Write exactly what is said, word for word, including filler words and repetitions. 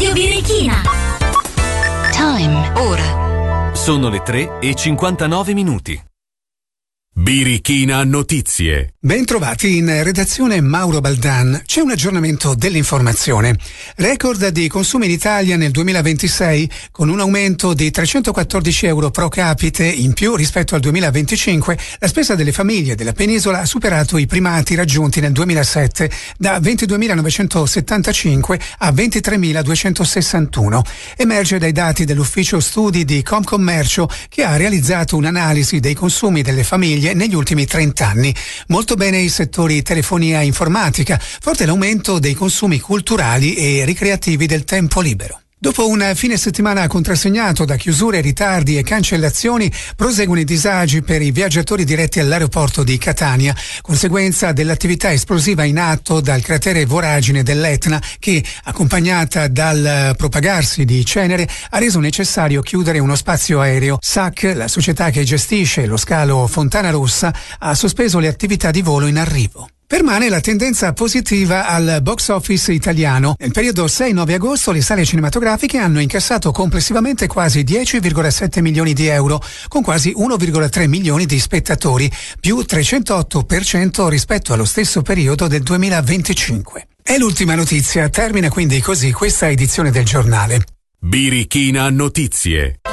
Radio Birichina. Time. Ora. Sono le tre e cinquantanove minuti. Birichina Notizie. Bentrovati in redazione Mauro Baldan. C'è un aggiornamento dell'informazione. Record di consumi in Italia nel duemilaventisei con un aumento di trecentoquattordici euro pro capite in più rispetto al duemilaventicinque. La spesa delle famiglie della penisola ha superato i primati raggiunti nel duemilasette da ventiduemilanovecentosettantacinque a ventitremiladuecentosessantuno. Emerge dai dati dell'ufficio studi di Confcommercio, che ha realizzato un'analisi dei consumi delle famiglie negli ultimi trenta anni. Molto bene i settori telefonia e informatica, forte l'aumento dei consumi culturali e ricreativi del tempo libero. Dopo un fine settimana contrassegnato da chiusure, ritardi e cancellazioni, proseguono i disagi per i viaggiatori diretti all'aeroporto di Catania, conseguenza dell'attività esplosiva in atto dal cratere voragine dell'Etna che, accompagnata dal propagarsi di cenere, ha reso necessario chiudere uno spazio aereo. S A C, la società che gestisce lo scalo Fontana Rossa, ha sospeso le attività di volo in arrivo. Permane la tendenza positiva al box office italiano. Nel periodo sei nove agosto le sale cinematografiche hanno incassato complessivamente quasi dieci virgola sette milioni di euro, con quasi uno virgola tre milioni di spettatori, più trecentotto per cento rispetto allo stesso periodo del duemilaventicinque. È l'ultima notizia, termina quindi così questa edizione del giornale. Birichina Notizie.